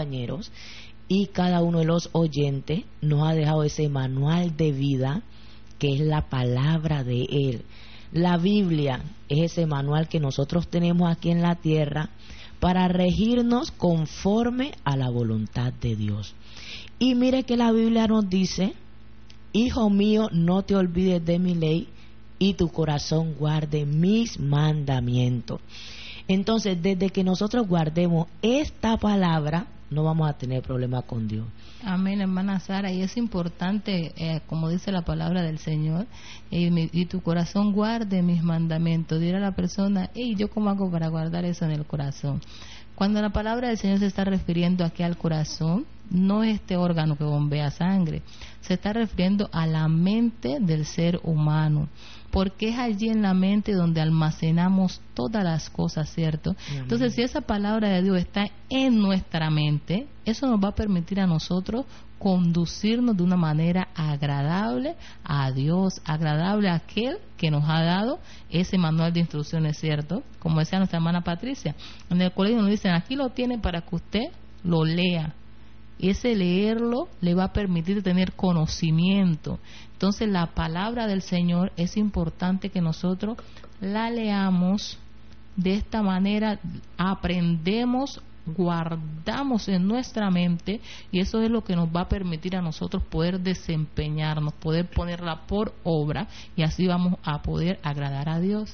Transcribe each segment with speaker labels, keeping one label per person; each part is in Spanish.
Speaker 1: compañeros, y cada uno de los oyentes nos ha dejado ese manual de vida que es la palabra de Él. La Biblia es ese manual que nosotros tenemos aquí en la tierra para regirnos conforme a la voluntad de Dios. Y mire que la Biblia nos dice: hijo mío, no te olvides de mi ley y tu corazón guarde mis mandamientos. Entonces, desde que nosotros guardemos esta palabra, no vamos a tener problema con Dios.
Speaker 2: Amén, hermana Sara, y es importante, como dice la palabra del Señor, y tu corazón guarde mis mandamientos. Dirá la persona: ¿y yo cómo hago para guardar eso en el corazón? Cuando la palabra del Señor se está refiriendo aquí al corazón, no es este órgano que bombea sangre, se está refiriendo a la mente del ser humano, porque es allí en la mente donde almacenamos todas las cosas, ¿cierto? Amén. Entonces, si esa palabra de Dios está en nuestra mente, eso nos va a permitir a nosotros conducirnos de una manera agradable a Dios, agradable a aquel que nos ha dado ese manual de instrucciones, ¿cierto? Como decía nuestra hermana Patricia, en el colegio nos dicen: aquí lo tiene para que usted lo lea. Ese leerlo le va a permitir tener conocimiento. Entonces, la palabra del Señor es importante que nosotros la leamos. De esta manera aprendemos, guardamos en nuestra mente, y eso es lo que nos va a permitir a nosotros poder desempeñarnos, poder ponerla por obra, y así vamos a poder agradar a Dios.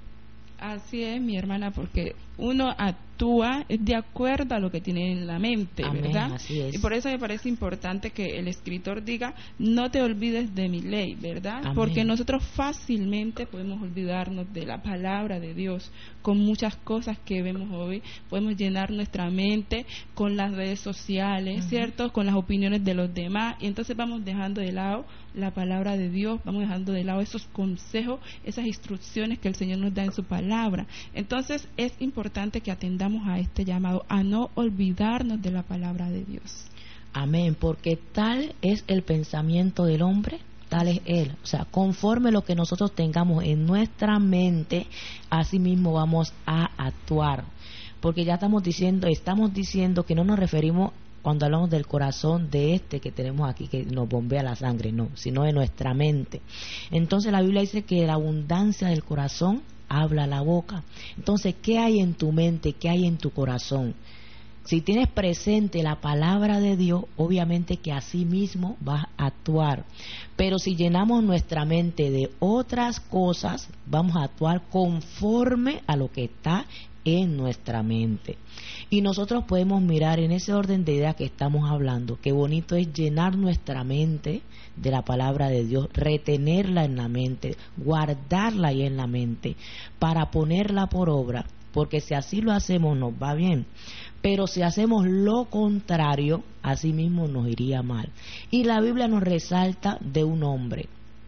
Speaker 3: Así es, mi hermana, porque uno actúa de acuerdo a lo que tiene en la mente,
Speaker 1: amén,
Speaker 3: ¿verdad?
Speaker 1: Así es.
Speaker 3: Y por eso me parece importante que el escritor diga: no te olvides de mi ley, ¿verdad?
Speaker 1: Amén.
Speaker 3: Porque nosotros fácilmente podemos olvidarnos de la palabra de Dios con muchas cosas que vemos hoy. Podemos llenar nuestra mente con las redes sociales, ¿cierto? Con las opiniones de los demás, y entonces vamos dejando de lado la palabra de Dios, vamos dejando de lado esos consejos, esas instrucciones que el Señor nos da en su palabra. Entonces, es importante que atendamos a este llamado a no olvidarnos de la palabra de Dios.
Speaker 1: Amén, porque tal es el pensamiento del hombre, tal es él. O sea, conforme lo que nosotros tengamos en nuestra mente, así mismo vamos a actuar. Porque ya estamos diciendo que no nos referimos, cuando hablamos del corazón de este que tenemos aquí, que nos bombea la sangre, no, sino de nuestra mente. Entonces la Biblia dice que la abundancia del corazón habla la boca. Entonces, ¿qué hay en tu mente? ¿Qué hay en tu corazón? Si tienes presente la palabra de Dios, obviamente que así mismo vas a actuar. Pero si llenamos nuestra mente de otras cosas, vamos a actuar conforme a lo que está en nuestra mente. Y nosotros podemos mirar en ese orden de ideas que estamos hablando, qué bonito es llenar nuestra mente de la palabra de Dios, retenerla en la mente, guardarla ahí en la mente, para ponerla por obra, porque si así lo hacemos nos va bien, pero si hacemos lo contrario, así mismo nos iría mal. Y la Biblia nos resalta de un hombre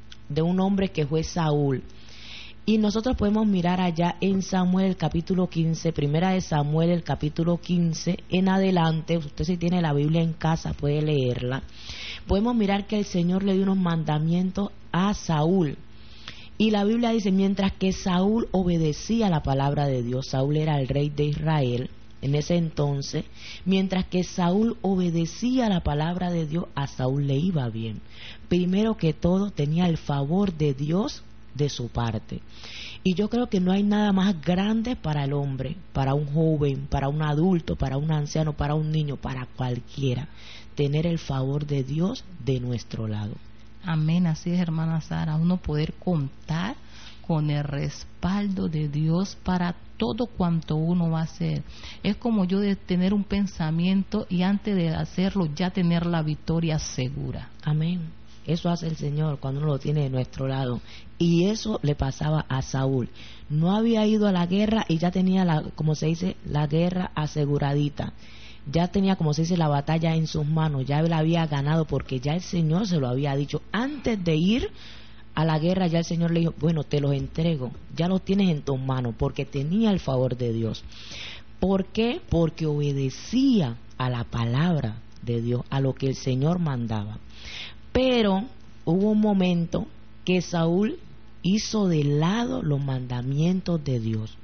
Speaker 1: que fue Saúl. Y nosotros podemos mirar allá en Samuel el capítulo 15, primera de Samuel el capítulo 15 en adelante. Usted, si tiene la Biblia en casa, puede leerla. Podemos mirar que el Señor le dio unos mandamientos a Saúl. Y la Biblia dice: mientras que Saúl obedecía la palabra de Dios, Saúl era el rey de Israel en ese entonces, mientras que Saúl obedecía la palabra de Dios, a Saúl le iba bien. Primero que todo, tenía el favor de Dios de su parte. Y yo creo que no hay nada más grande para el hombre, para un joven, para un adulto, para un anciano, para un niño, para cualquiera, tener el favor de Dios de nuestro lado.
Speaker 2: Amén, así es, hermana Sara, uno poder contar con el respaldo de Dios para todo cuanto uno va a hacer. Es como yo de tener un pensamiento y antes de hacerlo ya tener la victoria segura.
Speaker 1: Amén. Eso hace el Señor cuando uno lo tiene de nuestro lado. Y eso le pasaba a Saúl. No había ido a la guerra y ya tenía, como se dice, la guerra aseguradita. Ya tenía, como se dice, la batalla en sus manos. Ya él había ganado, porque ya el Señor se lo había dicho. Antes de ir a la guerra, ya el Señor le dijo: bueno, te los entrego. Ya los tienes en tus manos, porque tenía el favor de Dios. ¿Por qué? Porque obedecía a la palabra de Dios, a lo que el Señor mandaba. Pero hubo un momento que Saúl hizo de lado los mandamientos de Dios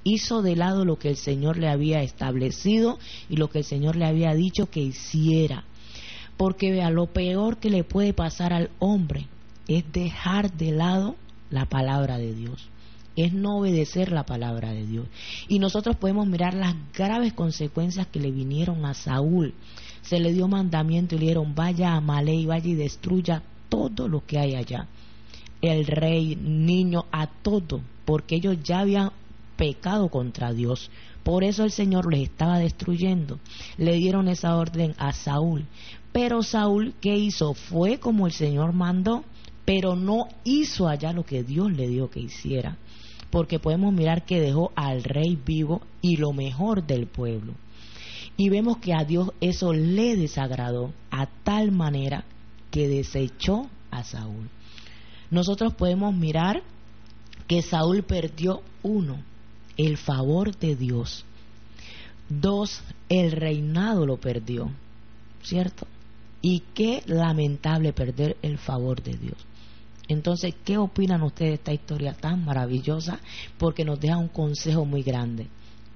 Speaker 1: hizo de lado lo que el Señor le había establecido y lo que el Señor le había dicho que hiciera. Porque vea, lo peor que le puede pasar al hombre es dejar de lado la palabra de Dios, es no obedecer la palabra de Dios. Y nosotros podemos mirar las graves consecuencias que le vinieron a Saúl. Se le dio mandamiento y le dijeron: vaya a Amalek y vaya y destruya todo lo que hay allá, el rey, niño, a todo, porque ellos ya habían pecado contra Dios. Por eso el Señor les estaba destruyendo. Le dieron esa orden a Saúl. Pero Saúl, ¿qué hizo? Fue como el Señor mandó, pero no hizo allá lo que Dios le dijo que hiciera. Porque podemos mirar que dejó al rey vivo y lo mejor del pueblo. Y vemos que a Dios eso le desagradó a tal manera que desechó a Saúl. Nosotros podemos mirar que Saúl perdió: 1, el favor de Dios; 2, el reinado lo perdió, ¿cierto? Y qué lamentable perder el favor de Dios. Entonces, ¿qué opinan ustedes de esta historia tan maravillosa? Porque nos deja un consejo muy grande.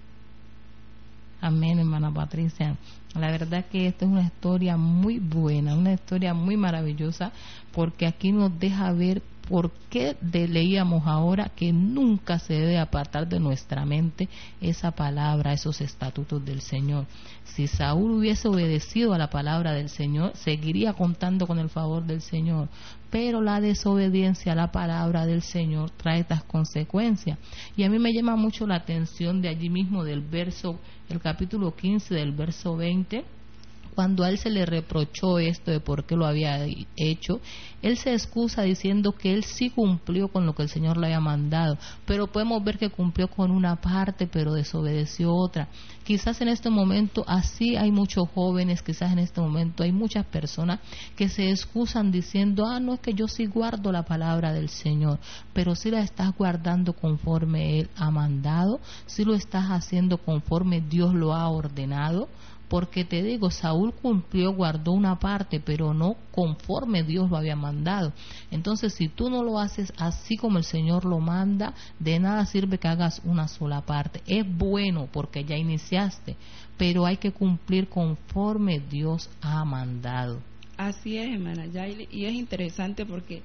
Speaker 2: Amén, hermana Patricia. La verdad que esta es una historia muy buena, una historia muy maravillosa, porque aquí nos deja ver por qué leíamos ahora que nunca se debe apartar de nuestra mente esa palabra, esos estatutos del Señor. Si Saúl hubiese obedecido a la palabra del Señor, seguiría contando con el favor del Señor, pero la desobediencia a la palabra del Señor trae estas consecuencias. Y a mí me llama mucho la atención de allí mismo del el capítulo 15 del verso 20, cuando a él se le reprochó esto de por qué lo había hecho. Él se excusa diciendo que él sí cumplió con lo que el Señor le había mandado, pero podemos ver que cumplió con una parte, pero desobedeció otra. Quizás en este momento así hay muchos jóvenes, quizás en este momento hay muchas personas que se excusan diciendo: no, es que yo sí guardo la palabra del Señor, pero si la estás guardando conforme Él ha mandado, si lo estás haciendo conforme Dios lo ha ordenado. Porque te digo, Saúl cumplió, guardó una parte, pero no conforme Dios lo había mandado. Entonces, si tú no lo haces así como el Señor lo manda, de nada sirve que hagas una sola parte. Es bueno porque ya iniciaste, pero hay que cumplir conforme Dios ha mandado.
Speaker 3: Así es, hermana Yaeli, y es interesante porque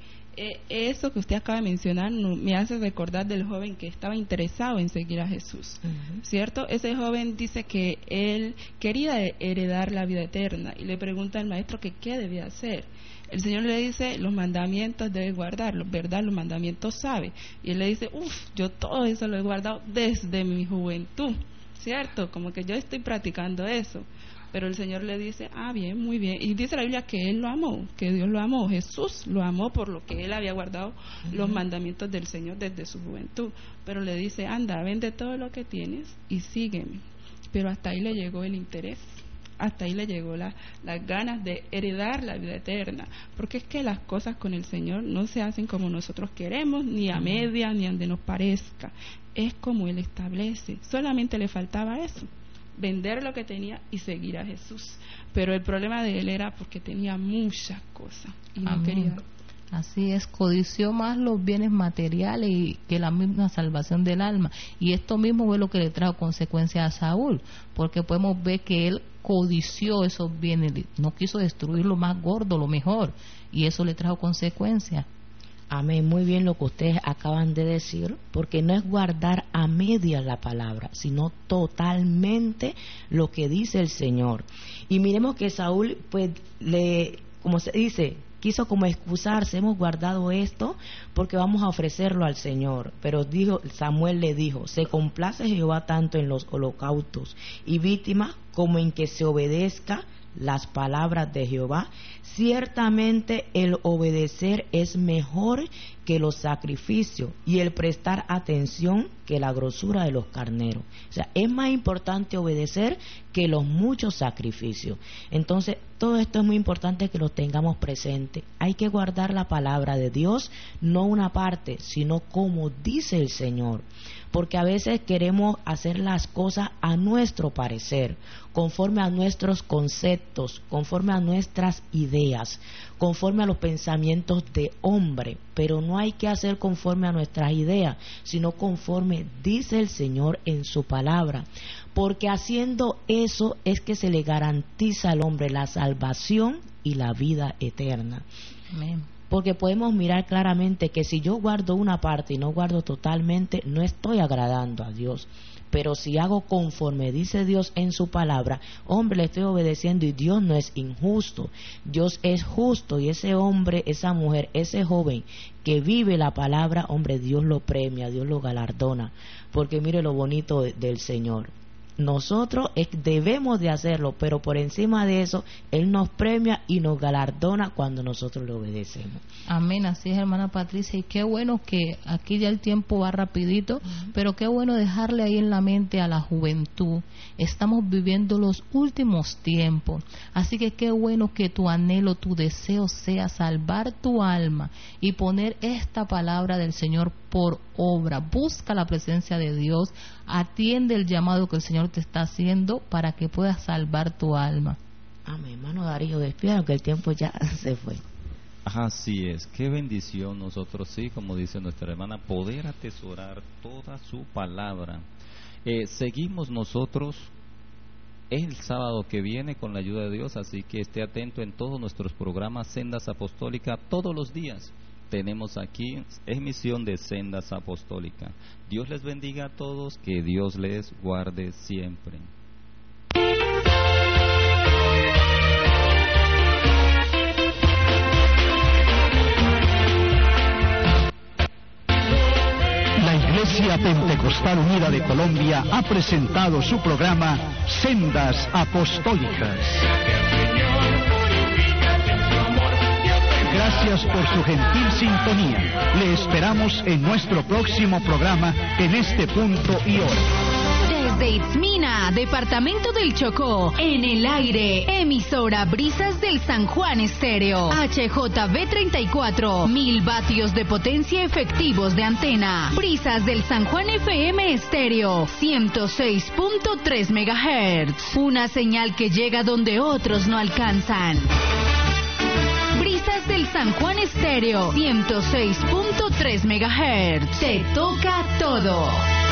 Speaker 3: eso que usted acaba de mencionar me hace recordar del joven que estaba interesado en seguir a Jesús, ¿cierto? Ese joven dice que él quería heredar la vida eterna y le pregunta al maestro que qué debía hacer. El Señor le dice: los mandamientos debes guardarlos, ¿verdad? Los mandamientos sabe. Y él le dice: yo todo eso lo he guardado desde mi juventud, ¿cierto? Como que yo estoy practicando eso. Pero el Señor le dice: bien, muy bien. Y dice la Biblia que Él lo amó, que Dios lo amó, Jesús lo amó por lo que Él había guardado los mandamientos del Señor desde su juventud. Pero le dice: anda, vende todo lo que tienes y sígueme. Pero hasta ahí le llegó el interés, hasta ahí le llegó las ganas de heredar la vida eterna. Porque es que las cosas con el Señor no se hacen como nosotros queremos, ni a media, ni donde nos parezca. Es como Él establece. Solamente le faltaba eso: vender lo que tenía y seguir a Jesús. Pero el problema de él era porque tenía muchas cosas y no quería.
Speaker 2: Así es, codició más los bienes materiales que la misma salvación del alma. Y esto mismo fue lo que le trajo consecuencias a Saúl, porque podemos ver que él codició esos bienes, no quiso destruir lo más gordo, lo mejor, y eso le trajo consecuencias.
Speaker 1: Amén, muy bien lo que ustedes acaban de decir, porque no es guardar a medias la palabra, sino totalmente lo que dice el Señor. Y miremos que Saúl, pues, como se dice, quiso como excusarse: hemos guardado esto porque vamos a ofrecerlo al Señor. Pero Samuel le dijo: se complace Jehová tanto en los holocaustos y víctimas como en que se obedezca las palabras de Jehová. Ciertamente el obedecer es mejor que los sacrificios y el prestar atención que la grosura de los carneros. O sea, es más importante obedecer que los muchos sacrificios. Entonces, todo esto es muy importante que lo tengamos presente. Hay que guardar la palabra de Dios, no una parte, sino como dice el Señor. porque a veces queremos hacer las cosas a nuestro parecer, conforme a nuestros conceptos, conforme a nuestras ideas, conforme a los pensamientos de hombre, pero no hay que hacer conforme a nuestras ideas, sino conforme dice el Señor en su palabra, porque haciendo eso es que se le garantiza al hombre la salvación y la vida eterna.
Speaker 2: Amén.
Speaker 1: Porque podemos mirar claramente que si yo guardo una parte y no guardo totalmente, no estoy agradando a Dios. Pero si hago conforme dice Dios en su palabra, hombre, le estoy obedeciendo y Dios no es injusto. Dios es justo y ese hombre, esa mujer, ese joven que vive la palabra, hombre, Dios lo premia, Dios lo galardona. Porque mire lo bonito del Señor. Nosotros debemos de hacerlo, pero por encima de eso, Él nos premia y nos galardona cuando nosotros le obedecemos.
Speaker 2: Amén, así es, hermana Patricia, y qué bueno que aquí ya el tiempo va rapidito, pero qué bueno dejarle ahí en la mente a la juventud. Estamos viviendo los últimos tiempos, así que qué bueno que tu anhelo, tu deseo sea salvar tu alma y poner esta palabra del Señor por obra. Busca la presencia de Dios, atiende el llamado que el Señor te está haciendo para que puedas salvar tu alma.
Speaker 1: Amén, hermano Darío, despida que el tiempo ya se fue.
Speaker 4: Así es, qué bendición nosotros sí, como dice nuestra hermana, poder atesorar toda su palabra. Seguimos nosotros el sábado que viene con la ayuda de Dios, así que esté atento en todos nuestros programas Sendas Apostólicas todos los días. Tenemos aquí emisión de Sendas Apostólicas. Dios les bendiga a todos, que Dios les guarde siempre.
Speaker 5: La Iglesia Pentecostal Unida de Colombia ha presentado su programa Sendas Apostólicas. Gracias por su gentil sintonía. Le esperamos en nuestro próximo programa en este punto y hora.
Speaker 6: Desde Itzmina, departamento del Chocó, en el aire, emisora Brisas del San Juan Estéreo, HJB 34, 1000 vatios de potencia efectivos de antena. Brisas del San Juan FM Estéreo, 106.3 MHz, una señal que llega donde otros no alcanzan. Brisas del San Juan Estéreo, 106.3 MHz. Te toca todo.